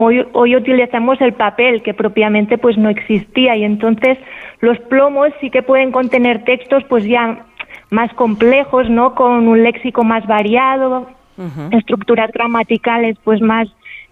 hoy utilizamos el papel, que propiamente pues no existía, y entonces los plomos sí que pueden contener textos pues ya más complejos, ¿no? Con un léxico más variado, estructuras gramaticales pues más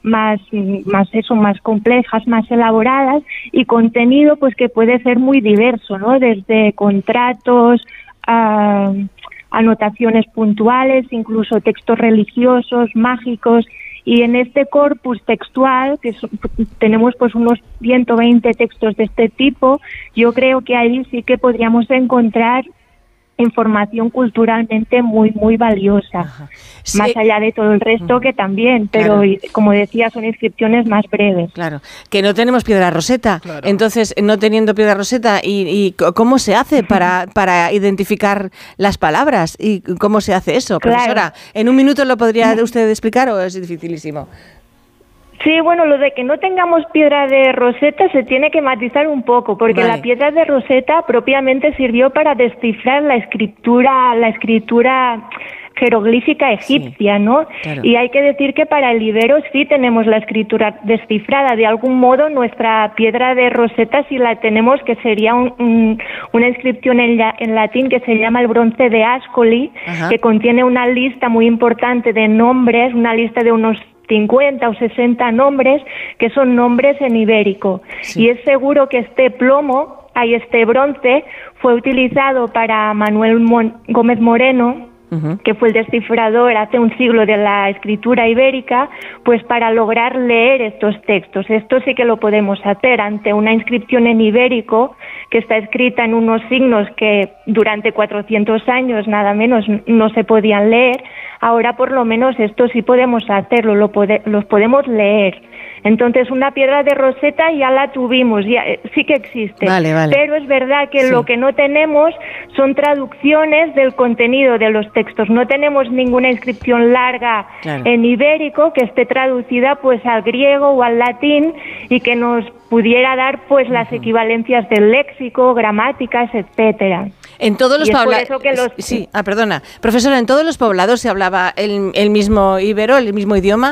complejas, más elaboradas, y contenido pues que puede ser muy diverso, ¿no? Desde contratos a anotaciones puntuales, incluso textos religiosos, mágicos. Y en este corpus textual, tenemos pues unos 120 textos de este tipo, yo creo que ahí sí que podríamos encontrar información culturalmente muy, muy valiosa, sí, más allá de todo el resto que también, pero claro, como decía, son inscripciones más breves. Claro, que no tenemos piedra roseta, claro. Entonces, no teniendo piedra roseta, ¿y cómo se hace para identificar las palabras? ¿Y cómo se hace eso, profesora? Claro. ¿En un minuto lo podría usted explicar o es dificilísimo? Sí, bueno, lo de que no tengamos piedra de Roseta se tiene que matizar un poco, porque la piedra de Roseta propiamente sirvió para descifrar la escritura jeroglífica egipcia, sí, ¿no? Claro. Y hay que decir que para el ibero sí tenemos la escritura descifrada. De algún modo nuestra piedra de Roseta sí la tenemos, que sería una inscripción en latín que se llama el bronce de Ascoli, que contiene una lista muy importante de nombres, una lista de unos 50 o 60 nombres, que son nombres en ibérico. Sí. Y es seguro que este bronce fue utilizado para Manuel Gómez Moreno, que fue el descifrador hace un siglo de la escritura ibérica, pues para lograr leer estos textos. Esto sí que lo podemos hacer ante una inscripción en ibérico que está escrita en unos signos que durante 400 años nada menos no se podían leer. Ahora por lo menos esto sí podemos hacerlo, los podemos leer. Entonces una piedra de Roseta ya la tuvimos, ya sí que existe, vale. Pero es verdad que lo que no tenemos son traducciones del contenido de los textos. No tenemos ninguna inscripción larga en ibérico que esté traducida pues al griego o al latín y que nos pudiera dar pues las equivalencias del léxico, gramáticas, etcétera. En todos los poblados, perdona, profesora, ¿en todos los poblados se hablaba el mismo ibero, el mismo idioma?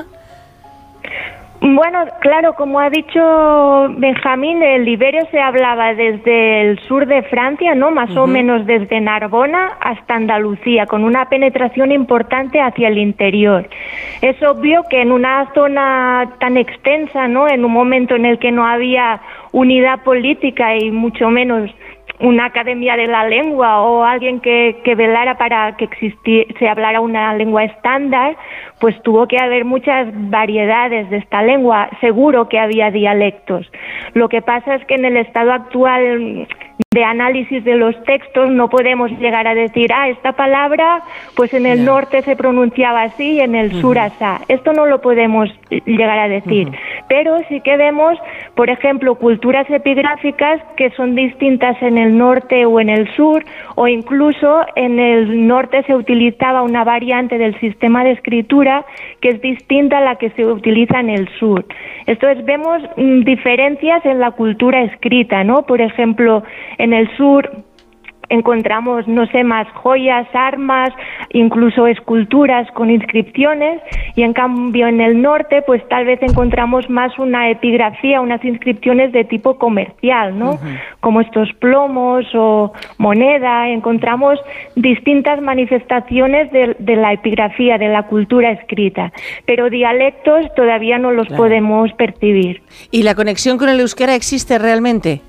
Bueno, claro, como ha dicho Benjamín, el ibero se hablaba desde el sur de Francia, ¿no? Más o menos desde Narbona hasta Andalucía, con una penetración importante hacia el interior. Es obvio que en una zona tan extensa, ¿no? En un momento en el que no había unidad política y mucho menos una academia de la lengua o alguien que velara para que se hablara una lengua estándar, pues tuvo que haber muchas variedades de esta lengua. Seguro que había dialectos. Lo que pasa es que en el estado actual de análisis de los textos no podemos llegar a decir, esta palabra pues en el norte se pronunciaba así y en el sur asá. Esto no lo podemos llegar a decir. Pero sí que vemos, por ejemplo, culturas epigráficas que son distintas en el norte o en el sur, o incluso en el norte se utilizaba una variante del sistema de escritura que es distinta a la que se utiliza en el sur. Entonces vemos diferencias en la cultura escrita, ¿no? Por ejemplo, en el sur encontramos, no sé, más joyas, armas, incluso esculturas con inscripciones, y en cambio en el norte pues tal vez encontramos más una epigrafía, unas inscripciones de tipo comercial, ¿no? Como estos plomos o moneda. Encontramos distintas manifestaciones de la epigrafía, de la cultura escrita, pero dialectos todavía no los podemos percibir. ¿Y la conexión con el euskera existe realmente?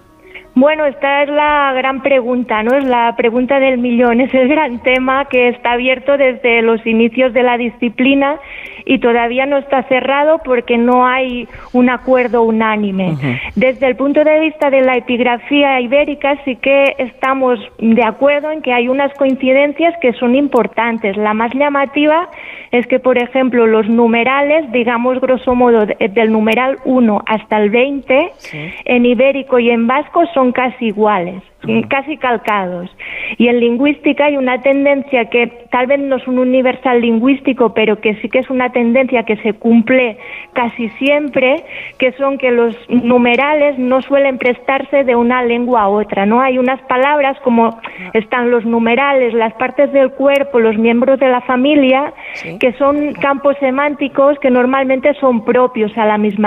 Bueno, esta es la gran pregunta, ¿no? Es la pregunta del millón, es el gran tema que está abierto desde los inicios de la disciplina y todavía no está cerrado porque no hay un acuerdo unánime. Desde el punto de vista de la epigrafía ibérica sí que estamos de acuerdo en que hay unas coincidencias que son importantes. La más llamativa es que, por ejemplo, los numerales, digamos grosso modo del numeral 1 hasta el 20, en ibérico y en vasco son son casi iguales, casi calcados. Y en lingüística hay una tendencia que tal vez no es un universal lingüístico, pero que sí que es una tendencia que se cumple casi siempre, que son que los numerales no suelen prestarse de una lengua a otra, ¿no? Hay unas palabras como están los numerales, las partes del cuerpo, los miembros de la familia, que son campos semánticos que normalmente son propios a la misma